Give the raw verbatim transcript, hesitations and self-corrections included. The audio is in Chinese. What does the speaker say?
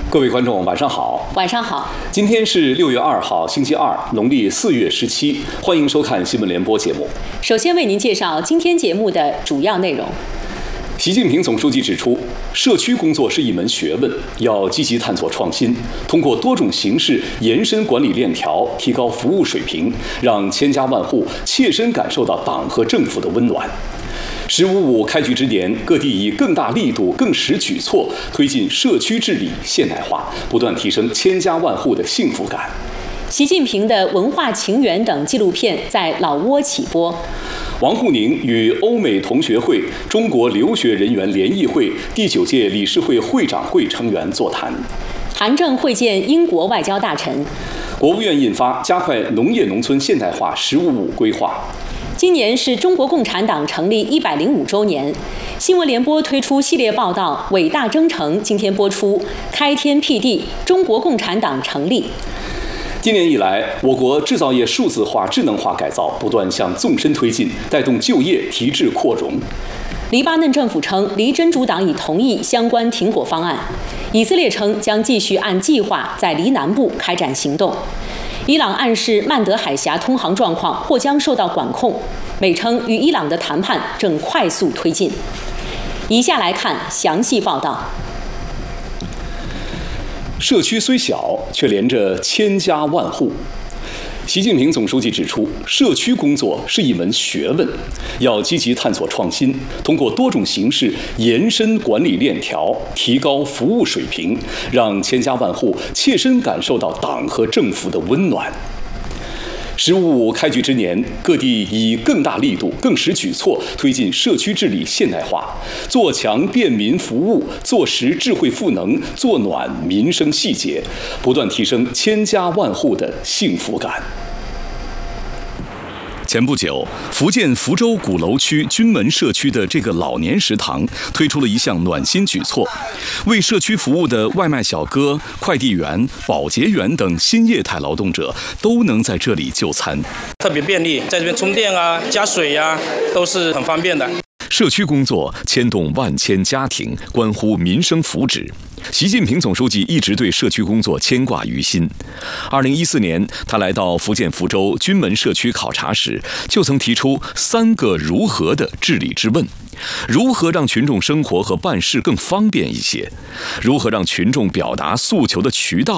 各位观众，晚上好。 晚上好。 今天是六月二号，星期二，农历四月十七。欢迎收看新闻联播节目。 首先为您介绍今天节目的主要内容。 习近平总书记指出，社区工作是一门学问，要积极探索创新，通过多种形式延伸管理链条，提高服务水平，让千家万户切身感受到党和政府的温暖。十五五开局之年，各地以更大力度、更实举措推进社区治理现代化，不断提升千家万户的幸福感。 习近平的文化情缘等纪录片在老挝起播。 王沪宁与欧美同学会中国留学人员联谊会第九届理事会会长会成员座谈。 韩正会见英国外交大臣。 国务院印发加快农业农村现代化“十五五”规划。 今年是中国共产党成立一百零五周年，新闻联播推出系列报道《伟大征程》，今天播出《开天辟地：中国共产党成立》。 今年以来，我国制造业数字化、智能化改造不断向纵深推进，带动就业提质扩容。 黎巴嫩政府称，黎真主党已同意相关停火方案。以色列称将继续按计划在黎南部开展行动。伊朗暗示曼德海峡通航状况或将受到管控，美称与伊朗的谈判正快速推进。以下来看详细报道。 社区虽小，却连着千家万户。习近平总书记指出，社区工作是一门学问，要积极探索创新，通过多种形式延伸管理链条，提高服务水平，让千家万户切身感受到党和政府的温暖。十五五开局之年，各地以更大力度、更实举措推进社区治理现代化，做强便民服务，做实智慧赋能，做暖民生细节，不断提升千家万户的幸福感。前不久，福建福州鼓楼区军门社区的这个老年食堂推出了一项暖心举措，为社区服务的外卖小哥、快递员、保洁员等新业态劳动者都能在这里就餐， 特别便利，在这边充电啊、加水啊，都是很方便的。 社区工作牵动万千家庭，关乎民生福祉。习近平总书记一直对社区工作牵挂于心。二零一四年，他来到福建福州军门社区考察时，就曾提出三个如何的治理之问：如何让群众生活和办事更方便一些？如何让群众表达诉求的渠道